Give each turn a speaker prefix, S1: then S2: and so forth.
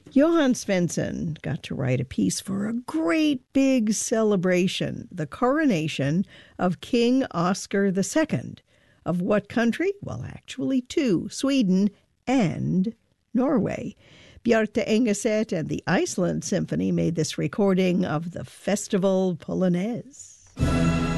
S1: Johann Svensson got to write a piece for a great big celebration, the coronation of King Oscar II. Of what country? Well, actually two, Sweden and Norway. Bjarte Engeset and the Iceland Symphony made this recording of the Festival Polonaise.